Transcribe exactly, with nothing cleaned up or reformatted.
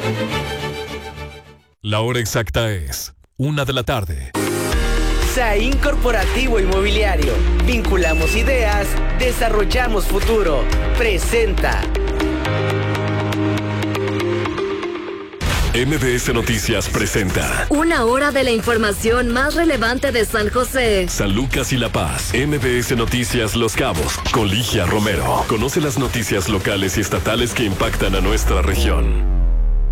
La hora exacta es una de la tarde. Saín Corporativo Inmobiliario. Vinculamos ideas, desarrollamos futuro. Presenta. M B S Noticias presenta una hora de la información más relevante de San José, San Lucas y La Paz. M B S Noticias Los Cabos con Ligia Romero. Conoce las noticias locales y estatales que impactan a nuestra región.